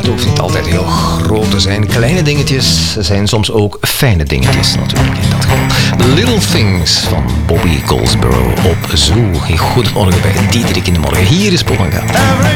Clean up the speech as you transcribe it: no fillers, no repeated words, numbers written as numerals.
Het hoeft niet altijd heel groot te zijn. Kleine dingetjes zijn soms ook fijne dingetjes natuurlijk in dat geval. Little Things van Bobby Goldsboro op Zoo. Goedemorgen bij Diederik in de Morgen. Hier is Paul van Gaal.